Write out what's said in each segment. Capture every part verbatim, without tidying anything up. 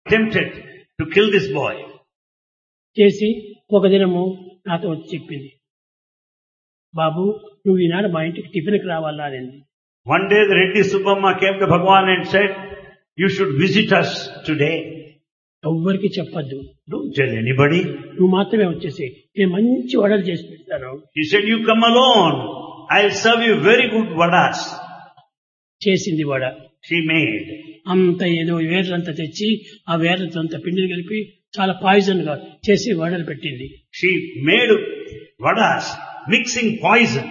tempted to kill this boy. చేసి ఒక దినము నాతో వచ్చి చెప్పింది, బాబు నువ్వు ఈనాడు మా ఇంటికి టిఫిన్కి రావాలా అనింది. One day the Reddy Subbamma came to Bhagavan and said, you should visit us today. ఎవ్వరికి చెప్పద్దు, Don't tell anybody. నువ్వు మాత్రమే వచ్చేసి నేను మంచి వడలు చేసి పెడతాను. He said, you come alone. I'll serve you very good vadas. చేసింది వడ. She made. అంత ఏదో వేర్లంతా తెచ్చి ఆ వేర్లతో అంత పిండిని కలిపి చాలా పాయిజన్ గా చేసి వడలు పెట్టింది. She made vadas mixing poison.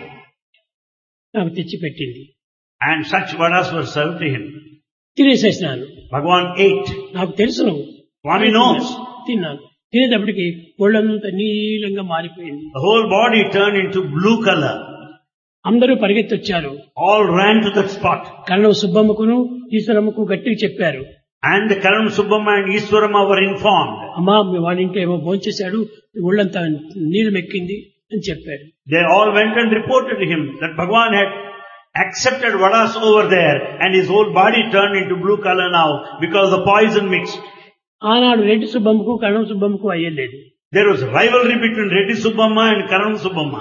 నాకు తెచ్చి పెట్టింది. And such vadas were served to him. తినేసేసినాను. Bhagavan ate. నాకు తెలుసును, Swami knows. తిన్నాను. తినేటప్పటికి ఒళ్ళంతా నీలంగా మారిపోయింది. The whole body turned into blue color. అందరూ పరిగెత్తొచ్చారు. All ran to that spot. కరణం సుబ్బమ్మకును ఈశ్వరమ్మకు గట్టిగా చెప్పారు. And the Karan Subbamma and Iswaramma were informed. అమ్మా మీ వాడి ఇంట్లో ఏమో భోంచేశాడు, ఒళ్ళంతా నీలం ఎక్కింది అని చెప్పారు. They all went and reported to him that Bhagavan had accepted vadas over there and his whole body turned into blue color now because the poison mixed. ఆనాడు రెడ్డి సుబ్బమ్మకు కరణం సుబ్బమ్మకు అయ్యలేదు. There was rivalry between Reddy Subbamma and Karan Subbamma.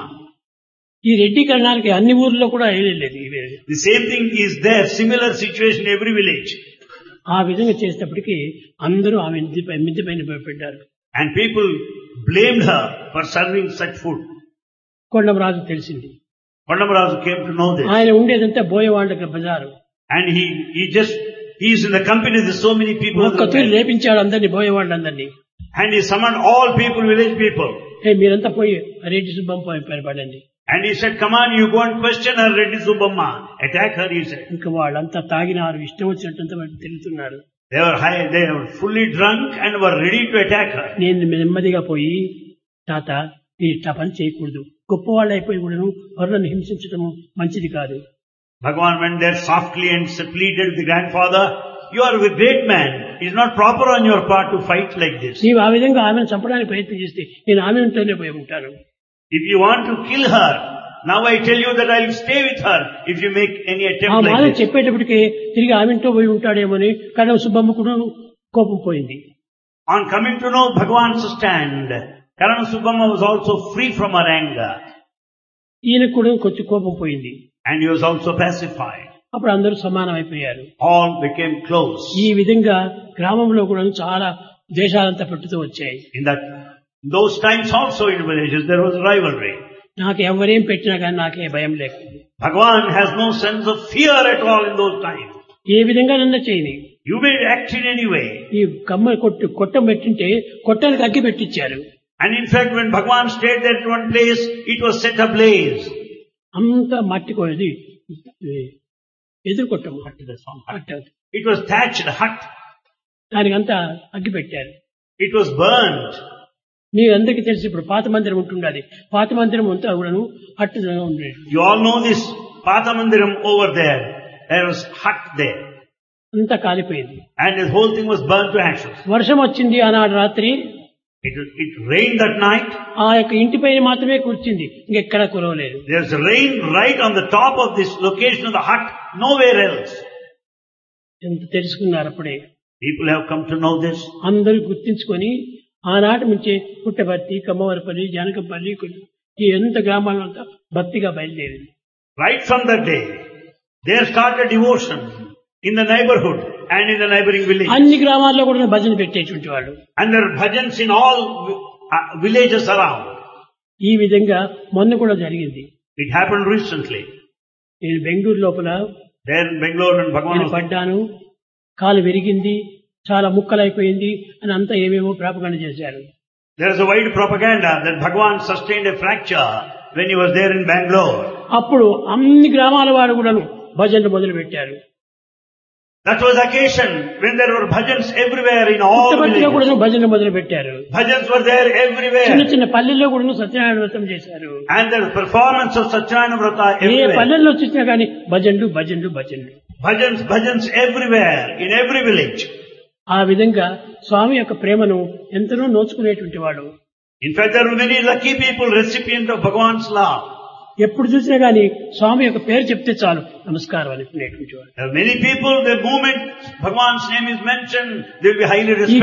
ఈ రెడ్డి కరణానికి అన్ని ఊర్లో కూడా అయ్యలేదు. The same thing is there, similar situation in every village. ఆ విధంగా చేసేటప్పటికి అందరూ ఆమె మిద్దె పైన పెట్టారు. And people blamed her for serving such food. Kondamaraju తెలిసింది. Kondamarazu came to know this. ఆయన ఉండేదంతా బోయవాళ్ళకి బజారు. And he, he just, he is in the company with so many people. ఒక్క తూరి లేపించాడు అందరినీ, బోయవాళ్ళందరినీ. And he summoned all people, village people. ఏ మీరంతా పోయి రెడ్డి సుబ్బమ్మ పడండి. And he said, come on, you go and question her, Reddy Subbamma. Attack her, he said. ఇంకా వాళ్ళంతా తాగినారు, ఇష్టం వచ్చినట్టు తిరుగుతున్నారు. They were high, they were fully drunk and were ready to attack her. నేను నెమ్మదిగా పోయి, తాత మీరు ఇట్లా పని చేయకూడదు, గొప్పవాళ్ళు అయిపోయి కూడాను ఎవరిని హింసించడం మంచిది కాదు. Bhagavan went there softly and pleaded with the grandfather, you are a great man. It is not proper on your part to fight like this. నీవు ఆ విధంగా ఆమెను చంపడానికి ప్రయత్నం చేస్తే నేను ఆమె ఉంటూనే పోయి ఉంటాను. If you want to kill her, now I tell you that I will stay with her if you make any ఆ attempt మాట like this. చెప్పేటప్పటికి తిరిగి ఆమెతో పోయి ఉంటాడేమోని కరణం సుబ్బమ్మ కూడా కోపం పోయింది. On coming to know Bhagavan's stand, Karan Subbamma was also free from her anger. ఈయనకు కూడా కొంచెం కోపం పోయింది. And he was also pacified. అప్పుడు అందరూ సమానం అయిపోయారు. All became close. ఈ విధంగా గ్రామంలో కూడా చాలా దేశాలంతా పెట్టుతూ వచ్చాయి. In that, those times also in villages there was rivalry. నాకు ఎవరేం పెట్టినా కానీ నాకే భయం లేకుండా. Bhagavan has no sense of fear at all in those times. ఏ విధంగా నన్న చేయని. You may act in any way. ఈ కమ్మ కొట్టు కొట్టం పెట్టింటే కొట్టానికి అగ్గి పెట్టించారు. And in fact when Bhagavan stayed there at one place, it was set ablaze. అంతా మట్టి కోది ఎదురు కొట్టం. It was thatched hut. దానికంతా అగ్గి పెట్టారు. It was burned. మీ అందరికీ తెలిసి ఇప్పుడు పాత మందిరం ఉంటుండాలి. పాత మందిరం అంతా కూడాను అట్టుగా ఉండేది. You all know this Pathamandiram over there. There was hut there. అంతా కాలిపోయింది. And the whole thing was burned to ashes. వర్షం వచ్చింది ఆనాడు రాత్రి. It, it rained that night. ఆ యొక్క ఇంటి పైన మాత్రమే కూర్చుంది, ఇంకెక్కడా కురవలేదు. There's rain right on the top of this location of the hut, nowhere else. ఎంత తెలుసుకున్నారు అప్పుడే. People have come to know this. అందరూ గుర్తించుకొని ఆనాటి నుంచి పుట్టపర్తి, కమ్మవరపల్లి, జానకంపల్లి ఈ ఎంత గ్రామాలంతా భక్తిగా బయలుదేరింది. Right from that day, there started devotion in the neighborhood and in the neighboring village. అన్ని గ్రామాల్లో కూడా భజన పెట్టేటువంటి వాళ్ళు. And there are bhajans in all uh, villages around. ఈ విధంగా మొన్న కూడా జరిగింది. It happened recently. నేను బెంగళూరు లోపల There in Bangalore and Bhagavan was పడ్డాను, కాలు విరిగింది, చాలా ముక్కలైపోయింది అని అంతా ఏమేమో ప్రాపగండ చేశారు. There is a wide propaganda that Bhagavan sustained a fracture when he was there in Bangalore. అప్పుడు అన్ని గ్రామాల వారు కూడా భజనలు మొదలు పెట్టారు. That was the occasion when there were bhajans everywhere in all పుట్టపర్తిలో కూడా villages. భజనలు మొదలు పెట్టారు. Bhajans were there చిన్న everywhere. చిన్న పల్లెల్లో కూడా సత్యనారాయణ వ్రతం చేశారు. And there was performance of Satyanarayana Vrata A everywhere. పల్లెల్లో చూసినా కానీ భజనలు భజనలు భజనలు. Bhajans, bhajans everywhere, in every village. ఆ విధంగా స్వామి యొక్క ప్రేమను ఎంతనో నోచుకునేటువంటి వాడు. In fact, there were many lucky people, recipient of Bhagavan's love. ఎప్పుడు చూసినా గానీ స్వామి యొక్క పేరు చెప్తే చాలు నమస్కారం అనుకునేటువంటి వాడు. There are many people, the moment Bhagavan's name is mentioned, they will be highly respected.